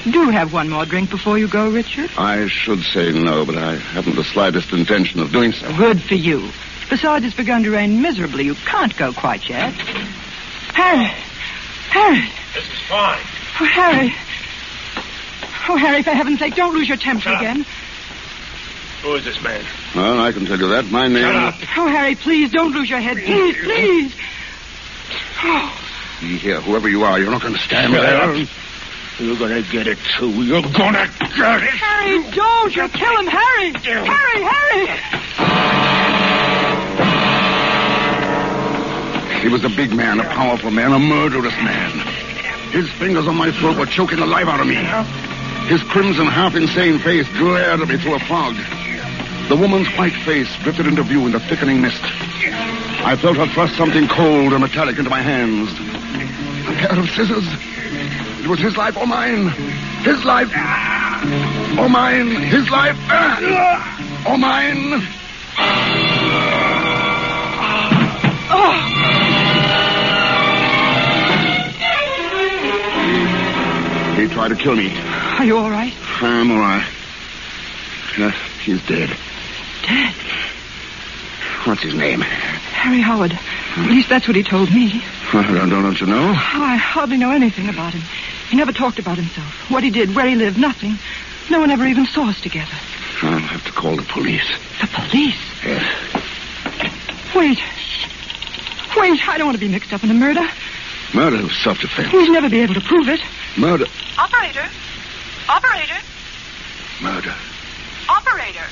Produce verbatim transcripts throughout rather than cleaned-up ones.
Do have one more drink before you go, Richard. I should say no, but I haven't the slightest intention of doing so. Good for you. Besides, it's begun to rain miserably. You can't go quite yet. Harry. Harry. This is fine. Oh, Harry. Oh, Harry, for heaven's sake, don't lose your temper Shut again. Up. Who is this man? Well, I can tell you that. My name... Shut up. Oh, Harry, please, don't lose your head. Please, please. Oh. See here, whoever you are, you're not going to stand Shut there. up. You're going to get it, too. You're going to get it. Harry, don't. You'll kill him. Harry. Harry, Harry. He was a big man, a powerful man, a murderous man. His fingers on my throat were choking the life out of me. His crimson, half-insane face glared at me through a fog. The woman's white face drifted into view in the thickening mist. I felt her thrust something cold and metallic into my hands. A pair of scissors. It was his life or mine. His life or mine. His life or mine. Oh. He tried to kill me. Are you all right? I'm all right. Yes, he's dead. Dead? What's his name? Harry Howard. At least that's what he told me. Well, don't, don't you know? Oh, I hardly know anything about him. He never talked about himself. What he did, where he lived, nothing. No one ever even saw us together. I'll have to call the police. The police? Yes. Wait. Wait, I don't want to be mixed up in a murder. Murder was self-defense. We'd never be able to prove it. Murder. Operator. Operator. Murder. Operator.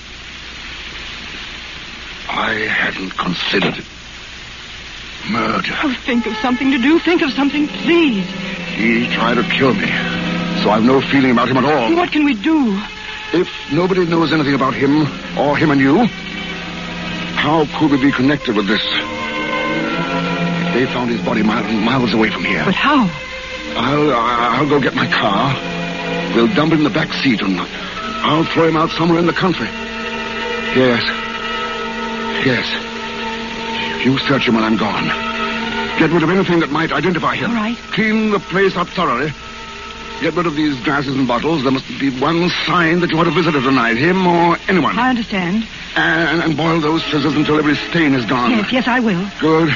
I hadn't considered it. Murder. Oh, think of something to do. Think of something, please. He tried to kill me, so I've no feeling about him at all. What can we do? If nobody knows anything about him, or him and you, how could we be connected with this? They found his body miles, miles away from here. But how? I'll, I'll go get my car. We'll dump it in the back seat, and I'll throw him out somewhere in the country. Yes. Yes. You search him when I'm gone. Get rid of anything that might identify him. All right. Clean the place up thoroughly. Get rid of these glasses and bottles. There must be one sign that you had a visitor tonight, him or anyone. I understand. And, and boil those scissors until every stain is gone. Yes, yes, I will. Good.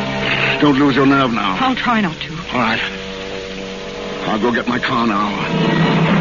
Don't lose your nerve now. I'll try not to. All right. I'll go get my car now.